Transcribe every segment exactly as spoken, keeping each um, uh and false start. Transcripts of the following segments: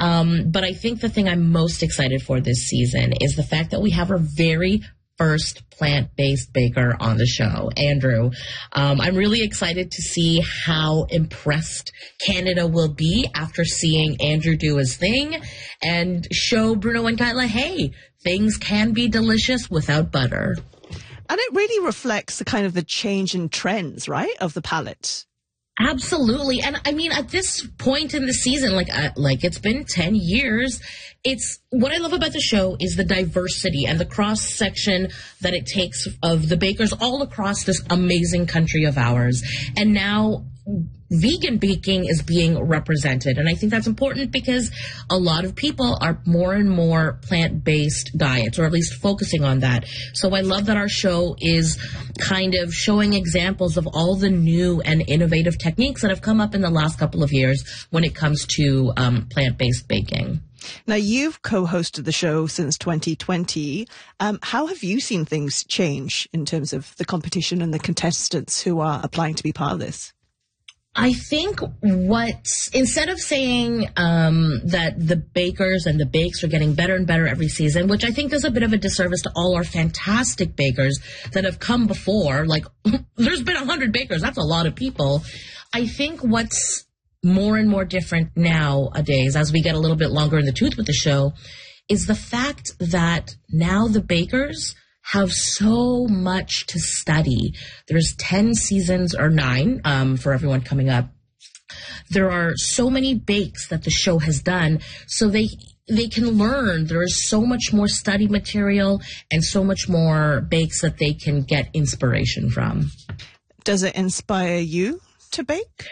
Um, but I think the thing I'm most excited for this season is the fact that we have our very first plant-based baker on the show, Andrew. Um, I'm really excited to see how impressed Canada will be after seeing Andrew do his thing and show Bruno and Kyla, hey, things can be delicious without butter. And it really reflects the kind of the change in trends, right, of the palate. Absolutely. And I mean, at this point in the season, like, uh, like it's been ten years, it's what I love about the show is the diversity and the cross section that it takes of the bakers all across this amazing country of ours. And now vegan baking is being represented. And I think that's important because a lot of people are more and more plant-based diets, or at least focusing on that. So I love that our show is kind of showing examples of all the new and innovative techniques that have come up in the last couple of years when it comes to um, plant-based baking. Now, you've co-hosted the show since twenty twenty. Um, how have you seen things change in terms of the competition and the contestants who are applying to be part of this? I think what, instead of saying um, that the bakers and the bakes are getting better and better every season, which I think does a bit of a disservice to all our fantastic bakers that have come before, like there's been a hundred bakers, that's a lot of people. I think what's more and more different nowadays, as we get a little bit longer in the tooth with the show, is the fact that now the bakers have so much to study. There's ten seasons or nine um, for everyone coming up. There are so many bakes that the show has done, so they they can learn. There is so much more study material and so much more bakes that they can get inspiration from. Does it inspire you to bake?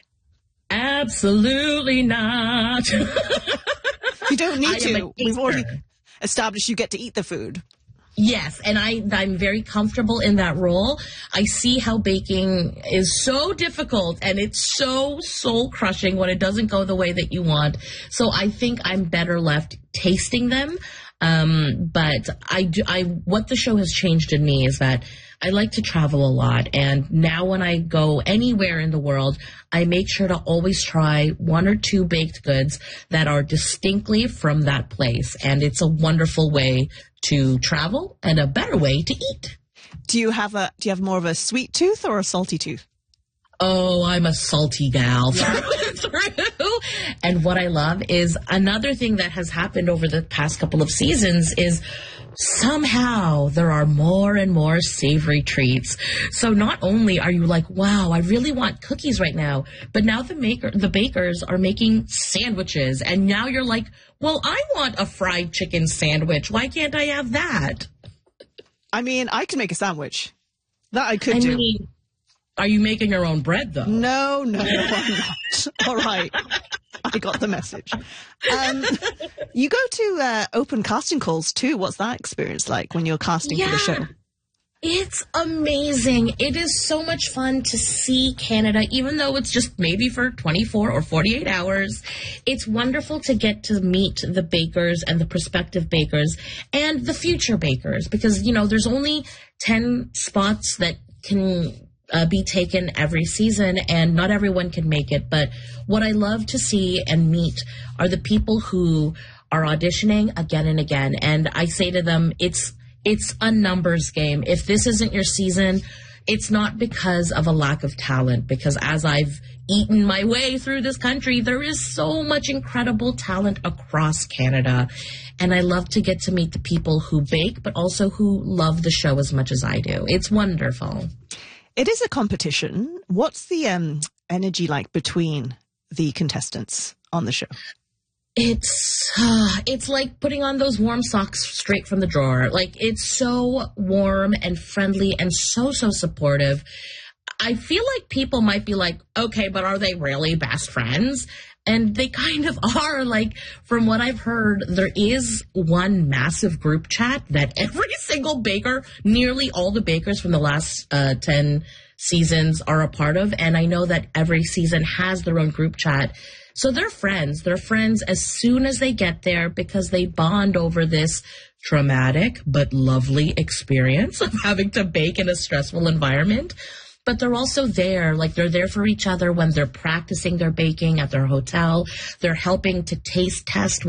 Absolutely not. You don't need to. We've already established you get to eat the food. Yes, and I, I'm very comfortable in that role. I see how baking is so difficult and it's so soul-crushing when it doesn't go the way that you want. So I think I'm better left tasting them. Um, but I do, I, what the show has changed in me is that I like to travel a lot. And now when I go anywhere in the world, I make sure to always try one or two baked goods that are distinctly from that place. And it's a wonderful way to travel and a better way to eat. Do you have a, do you have more of a sweet tooth or a salty tooth? Oh, I'm a salty gal through and through. And what I love is another thing that has happened over the past couple of seasons is somehow there are more and more savory treats. So not only are you like, wow, I really want cookies right now, but now the maker, the bakers are making sandwiches. And now you're like, well, I want a fried chicken sandwich. Why can't I have that? I mean, I can make a sandwich. That I could I do. Mean, are you making your own bread, though? No, no, no, I'm not. All right. I got the message. Um, you go to uh, open casting calls, too. What's that experience like when you're casting yeah, for the show? It's amazing. It is so much fun to see Canada, even though it's just maybe for twenty-four or forty-eight hours. It's wonderful to get to meet the bakers and the prospective bakers and the future bakers because, you know, there's only ten spots that can Uh, be taken every season, and not everyone can make it. But what I love to see and meet are the people who are auditioning again and again. And I say to them, it's it's a numbers game. If this isn't your season, it's not because of a lack of talent, because as I've eaten my way through this country, there is so much incredible talent across Canada. And I love to get to meet the people who bake, but also who love the show as much as I do. It's wonderful. It is a competition. What's the um, energy like between the contestants on the show? It's uh, it's like putting on those warm socks straight from the drawer. Like, it's so warm and friendly and so, so supportive. I feel like people might be like, okay, but are they really best friends? And they kind of are. Like, from what I've heard, there is one massive group chat that every single baker, nearly all the bakers from the last uh, ten seasons are a part of. And I know that every season has their own group chat. So they're friends. They're friends as soon as they get there because they bond over this traumatic but lovely experience of having to bake in a stressful environment. But they're also there, like they're there for each other when they're practicing their baking at their hotel. They're helping to taste test